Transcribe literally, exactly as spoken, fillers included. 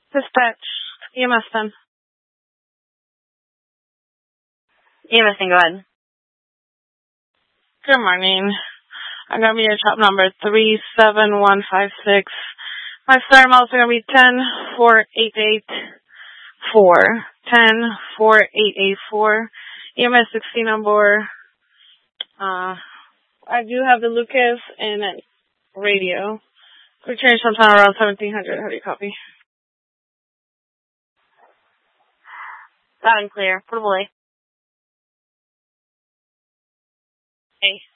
Dispatch. E M S ten. E M S ten, go ahead. Good morning. I'm going to be your top number, three seven one five six. My star miles are going to be ten four eight eight four. ten four eight eight four. E M S sixteen on board. Uh, I do have the Lucas and radio. Quick change sometime around seventeen hundred. How do you copy? Loud and clear. Put away. Hey.